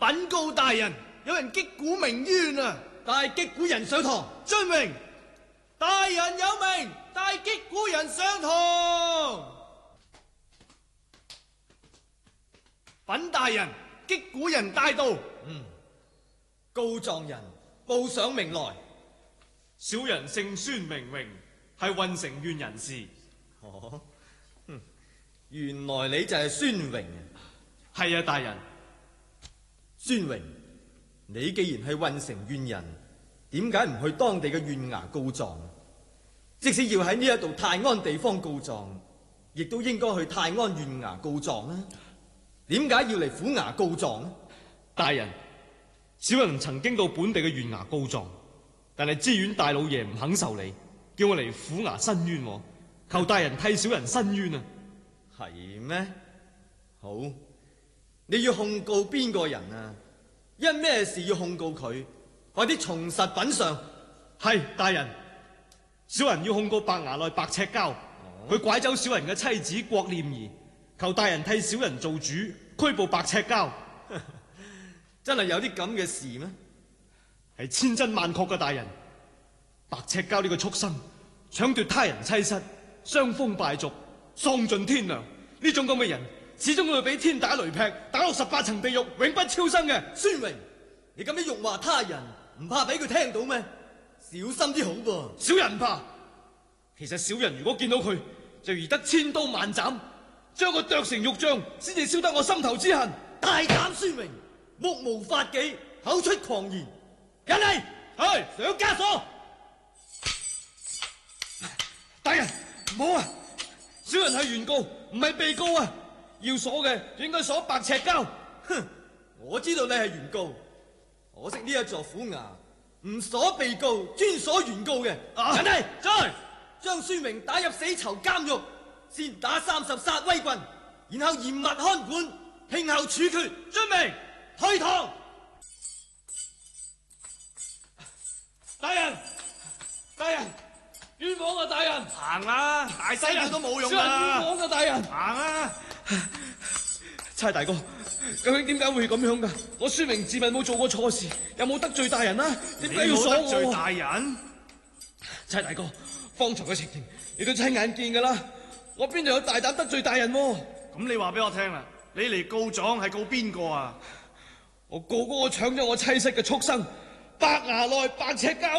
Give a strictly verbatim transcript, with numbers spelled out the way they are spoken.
稟告大人，有人擊鼓鳴冤啊！ 帶擊鼓人上堂。 遵命。大人有命，帶擊鼓人上堂。稟大人，擊鼓人帶到。 嗯，告狀人報上名來。 小人姓孫，名榮，係運城縣人士。 哦，原來你就係孫榮啊！ 係啊，大人。 孫榮，你既然係運城縣人，點解唔去當地嘅縣衙告狀？即使要喺呢一度泰安地方告狀，亦都應該去泰安縣衙告狀啊！點解要嚟府衙告狀呢？ 大人，小人曾經到本地嘅縣衙告狀，但係知縣大老爺唔肯受理，叫我嚟府衙申冤，求大人替小人申冤啊！ 係咩？好，你要控告邊個人啊？因咩事要控告佢？快啲從實稟上。 係，大人，小人要控告白衙內白赤膠，佢拐走小人嘅妻子郭念兒，求大人替小人做主，拘捕白赤膠。 真係有啲咁嘅事咩？ 係千真萬確嘅，大人。白赤膠呢個畜生，搶奪他人妻室，傷風敗俗，喪盡天良。呢種咁嘅人，始終會俾天打雷劈，打落十八層地獄，永不超生嘅。 孫榮，你咁樣辱罵他人，唔怕俾佢聽到咩？小心啲好噃。 小人怕。其實小人如果見到佢，就宜得千刀萬斬，將佢剁成肉醬，先至消得我心頭之恨。 大膽孫榮，目無法紀，口出狂言，人嚟去上枷鎖。 大人，唔好啊！小人係原告，唔係被告啊！要鎖嘅應該鎖白赤膠。 哼，我知道你係原告，可惜呢一座府衙唔鎖被告，專鎖原告嘅。人嚟，再將孫榮打入死囚監獄，先打三十殺威棍，然後嚴密看管，聽候處決。遵命，退堂。 大人，大人，冤枉啊！大人， 行啦，大西人都冇用小人啦。 冤枉啊！大人， 行啦。 差大哥，究竟點解會咁樣噶？我孫榮自問冇做過錯事，有冇得罪大人啊？點解要鎖我？ 你冇得罪大人？ 差大哥，方才嘅情形你都親眼見噶啦，我邊度有大膽得罪大人？咁你話俾我聽啦，你嚟告狀係告邊個啊？ 我告嗰個搶咗我妻室嘅畜生，白衙內白赤膠。